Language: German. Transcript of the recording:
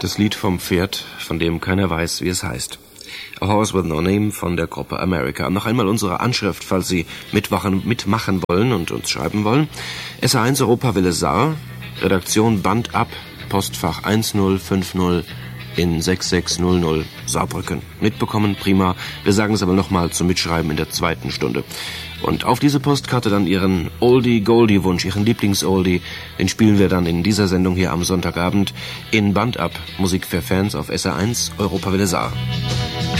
Das Lied vom Pferd, von dem keiner weiß, wie es heißt. A Horse with No Name von der Gruppe America. Noch einmal unsere Anschrift, falls Sie mitmachen wollen und uns schreiben wollen. SA1 Europawelle Saar, Redaktion Band ab, Postfach 1050 in 6600 Saarbrücken. Mitbekommen, prima. Wir sagen es aber nochmal zum Mitschreiben in der zweiten Stunde. Und auf diese Postkarte dann Ihren Oldie-Goldie-Wunsch, Ihren Lieblings-Oldie, den spielen wir dann in dieser Sendung hier am Sonntagabend in Band ab. Musik für Fans auf SA1 Europawelle Saar.